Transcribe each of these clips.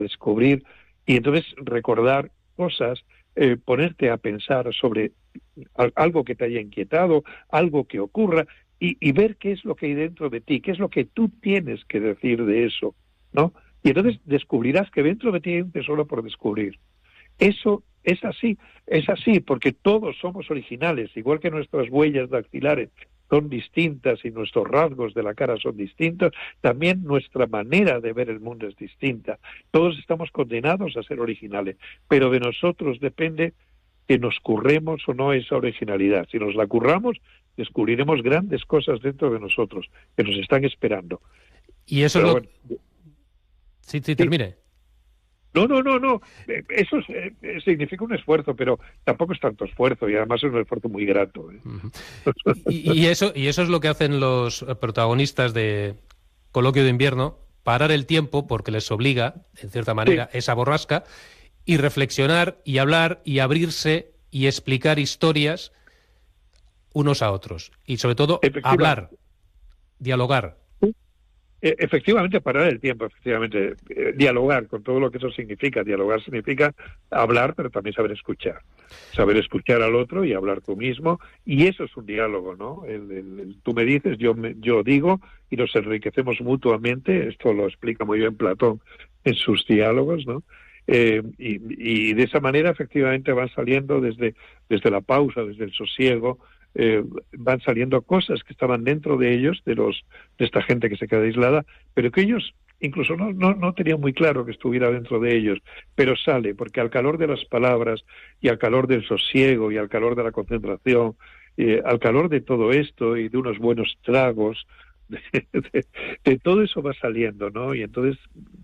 descubrir y entonces recordar cosas, ponerte a pensar sobre algo que te haya inquietado, algo que ocurra y ver qué es lo que hay dentro de ti, qué es lo que tú tienes que decir de eso, ¿no? Y entonces descubrirás que dentro de ti hay un tesoro por descubrir. Eso es así porque todos somos originales, igual que nuestras huellas dactilares son distintas y nuestros rasgos de la cara son distintos, también nuestra manera de ver el mundo es distinta. Todos estamos condenados a ser originales, pero de nosotros depende que nos curremos o no esa originalidad. Si nos la curramos, descubriremos grandes cosas dentro de nosotros que nos están esperando. Y eso Pero es lo... bueno, Sí, sí. termine. No. Eso significa un esfuerzo, pero tampoco es tanto esfuerzo y además es un esfuerzo muy grato. Uh-huh. Y eso es lo que hacen los protagonistas de Coloquio de Invierno, parar el tiempo porque les obliga, en cierta manera, Sí. esa borrasca, y reflexionar y hablar y abrirse y explicar historias unos a otros. Y sobre todo, hablar, dialogar. Efectivamente, parar el tiempo, efectivamente, dialogar con todo lo que eso significa. Dialogar significa hablar, pero también saber escuchar al otro y hablar tú mismo, y eso es un diálogo, ¿no? Tú me dices, yo digo, y nos enriquecemos mutuamente. Esto lo explica muy bien Platón en sus diálogos, ¿no? Y de esa manera, efectivamente, van saliendo desde la pausa, desde el sosiego, van saliendo cosas que estaban dentro de ellos, de esta gente que se queda aislada, pero que ellos incluso no tenían muy claro que estuviera dentro de ellos, pero sale, porque al calor de las palabras y al calor del sosiego y al calor de la concentración, al calor de todo esto y de unos buenos tragos, de todo eso va saliendo, ¿no? Y entonces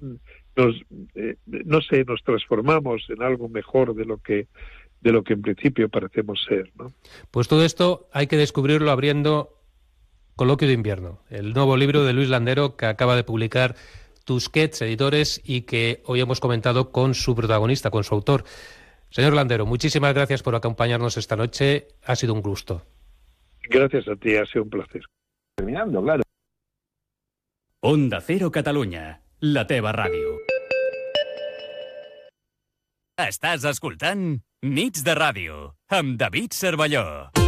nos transformamos en algo mejor de lo que en principio parecemos ser, ¿no? Pues todo esto hay que descubrirlo abriendo Coloquio de Invierno, el nuevo libro de Luis Landero que acaba de publicar Tusquets Editores y que hoy hemos comentado con su protagonista, con su autor. Señor Landero, muchísimas gracias por acompañarnos esta noche. Ha sido un gusto. Gracias a ti, ha sido un placer. Terminando, claro. Onda Cero Catalunya, la teva ràdio. Estàs escoltant Nits de Ràdio, amb David Cervelló.